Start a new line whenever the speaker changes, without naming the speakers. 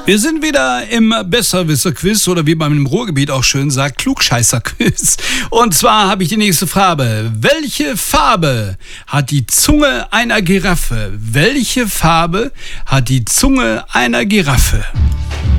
Wir sind wieder im Besserwisser-Quiz oder wie man im Ruhrgebiet auch schön sagt, Klugscheißer-Quiz. Und zwar habe ich die nächste Frage. Welche Farbe hat die Zunge einer Giraffe? Welche Farbe hat die Zunge einer Giraffe?